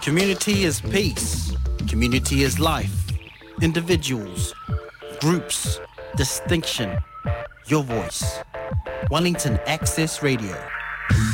Community is peace. Community is life. Individuals, groups, distinction. Your voice. Wellington Access Radio.